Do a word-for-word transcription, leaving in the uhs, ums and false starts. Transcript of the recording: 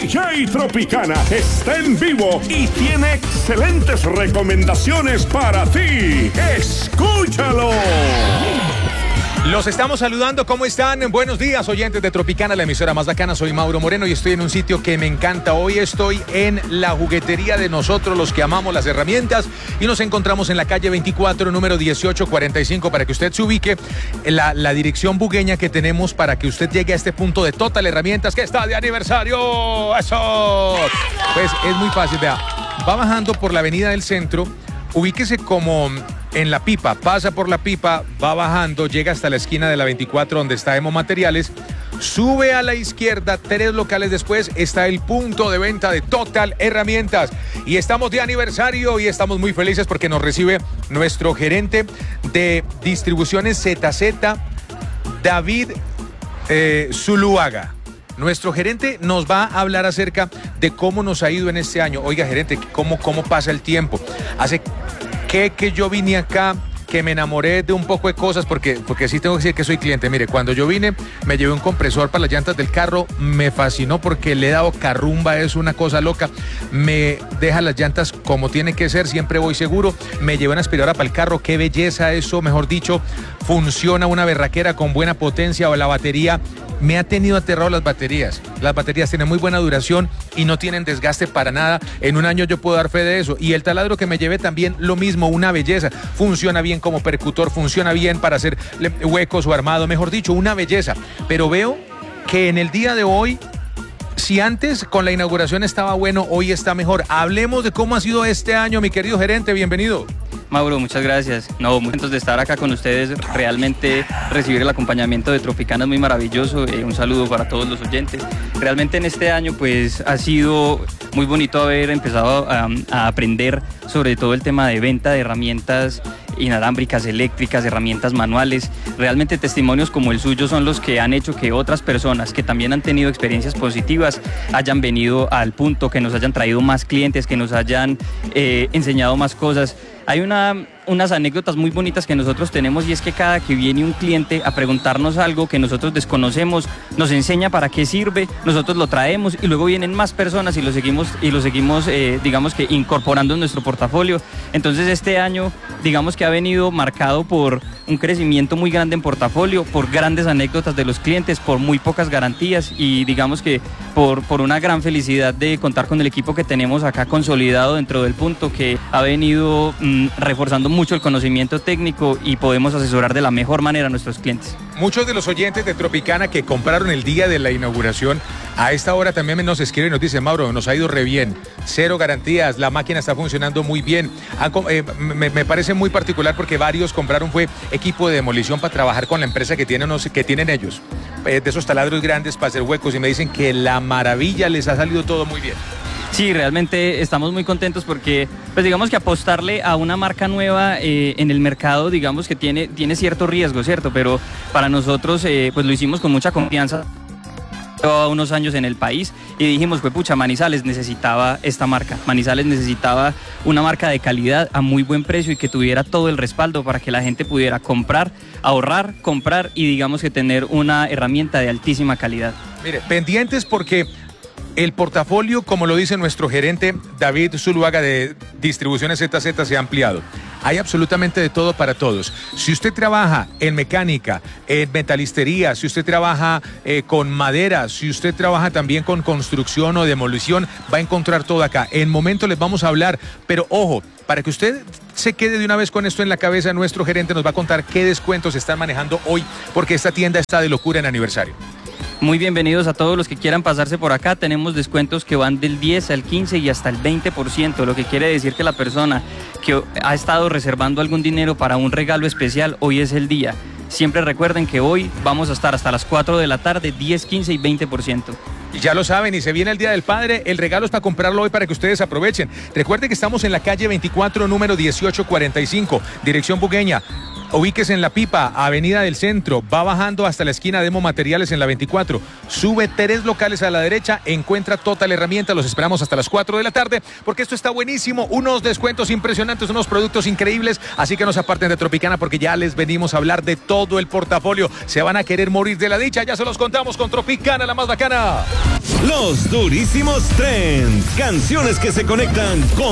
D J Tropicana está en vivo y tiene excelentes recomendaciones para ti. ¡Escúchalo! Los estamos saludando, ¿cómo están? Buenos días, oyentes de Tropicana, la emisora más bacana. Soy Mauro Moreno y estoy en un sitio que me encanta. Hoy estoy en la juguetería de nosotros, los que amamos las herramientas, y nos encontramos en la calle veinticuatro, número dieciocho cuarenta y cinco, para que usted se ubique la, la dirección bugueña que tenemos para que usted llegue a este punto de Total Herramientas, que está de aniversario. ¡Eso! Pues es muy fácil, vea. Va bajando por la avenida del centro, ubíquese como en La Pipa, pasa por La Pipa, va bajando, llega hasta la esquina de la veinticuatro donde está Emo Materiales, sube a la izquierda, tres locales después está el punto de venta de Total Herramientas. Y estamos de aniversario y estamos muy felices porque nos recibe nuestro gerente de distribuciones Z Z, David eh, Zuluaga. Nuestro gerente nos va a hablar acerca de cómo nos ha ido en este año. Oiga, gerente, ¿cómo, cómo pasa el tiempo? Hace que, que yo vine acá, que me enamoré de un poco de cosas, porque, porque sí tengo que decir que soy cliente. Mire, cuando yo vine, me llevé un compresor para las llantas del carro, me fascinó porque le he dado carrumba, es una cosa loca, me deja las llantas como tiene que ser, siempre voy seguro. Me llevé una aspiradora para el carro, qué belleza eso, mejor dicho, funciona una berraquera con buena potencia. O la batería, me ha tenido aterrado las baterías. Las baterías tienen muy buena duración y no tienen desgaste para nada. En un año yo puedo dar fe de eso. Y el taladro que me llevé también, lo mismo, una belleza. Funciona bien como percutor, funciona bien para hacer huecos o armado, mejor dicho, una belleza. Pero veo que en el día de hoy, si antes con la inauguración estaba bueno, hoy está mejor. Hablemos de cómo ha sido este año, mi querido gerente, bienvenido. Mauro, muchas gracias. No, muy contentos de estar acá con ustedes. Realmente recibir el acompañamiento de Tropicana es muy maravilloso. Eh, un saludo para todos los oyentes. Realmente en este año pues ha sido muy bonito haber empezado a, a aprender sobre todo el tema de venta de herramientas inalámbricas, eléctricas, herramientas manuales. Realmente testimonios como el suyo son los que han hecho que otras personas que también han tenido experiencias positivas hayan venido al punto, que nos hayan traído más clientes, que nos hayan eh, enseñado más cosas. Hay una, unas anécdotas muy bonitas que nosotros tenemos, y es que cada que viene un cliente a preguntarnos algo que nosotros desconocemos, nos enseña para qué sirve, nosotros lo traemos y luego vienen más personas y lo seguimos, y lo seguimos eh, digamos que incorporando en nuestro portafolio. Entonces este año digamos que ha venido marcado por un crecimiento muy grande en portafolio, por grandes anécdotas de los clientes, por muy pocas garantías y digamos que por, por una gran felicidad de contar con el equipo que tenemos acá consolidado dentro del punto, que ha venido mmm, reforzando mucho el conocimiento técnico y podemos asesorar de la mejor manera a nuestros clientes. Muchos de los oyentes de Tropicana que compraron el día de la inauguración, a esta hora también nos escriben y nos dicen: Mauro, nos ha ido re bien, cero garantías, la máquina está funcionando muy bien. Han, eh, me, me parece muy particular porque varios compraron fue equipo de demolición para trabajar con la empresa que tienen, que tienen ellos, eh, de esos taladros grandes para hacer huecos, y me dicen que la maravilla, les ha salido todo muy bien. Sí, realmente estamos muy contentos porque, pues digamos que apostarle a una marca nueva eh, en el mercado, digamos que tiene, tiene cierto riesgo, ¿cierto? Pero para nosotros, eh, pues lo hicimos con mucha confianza. Llevaba unos años en el país y dijimos, pues pucha, Manizales necesitaba esta marca. Manizales necesitaba una marca de calidad a muy buen precio y que tuviera todo el respaldo para que la gente pudiera comprar, ahorrar, comprar y digamos que tener una herramienta de altísima calidad. Mire, pendientes porque el portafolio, como lo dice nuestro gerente David Zuluaga de Distribuciones Z Z, se ha ampliado. Hay absolutamente de todo para todos. Si usted trabaja en mecánica, en metalistería, si usted trabaja eh, con madera, si usted trabaja también con construcción o demolición, va a encontrar todo acá. En momento les vamos a hablar, pero ojo, para que usted se quede de una vez con esto en la cabeza, nuestro gerente nos va a contar qué descuentos están manejando hoy, porque esta tienda está de locura en aniversario. Muy bienvenidos a todos los que quieran pasarse por acá. Tenemos descuentos que van del diez al quince y hasta el veinte por ciento, lo que quiere decir que la persona que ha estado reservando algún dinero para un regalo especial, hoy es el día. Siempre recuerden que hoy vamos a estar hasta las cuatro de la tarde, diez, quince y veinte por ciento. Y ya lo saben, y se viene el Día del Padre, el regalo es para comprarlo hoy para que ustedes aprovechen. Recuerden que estamos en la calle veinticuatro, número dieciocho cuarenta y cinco, dirección Bugueña. Ubíquese en La Pipa, Avenida del Centro, va bajando hasta la esquina de Demo Materiales en la veinticuatro. Sube tres locales a la derecha, encuentra Total Herramienta. Los esperamos hasta las cuatro de la tarde, porque esto está buenísimo. Unos descuentos impresionantes, unos productos increíbles. Así que no se aparten de Tropicana, porque ya les venimos a hablar de todo el portafolio. Se van a querer morir de la dicha. Ya se los contamos con Tropicana, la más bacana. Los durísimos trends. Canciones que se conectan con